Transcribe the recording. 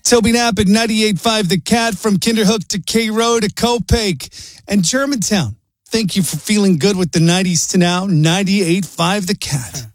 Toby Knapp at 98.5 The Cat, from Kinderhook to K-Road to Kopake and Germantown. Thank you for feeling good with the 90s to now. 98.5 The Cat.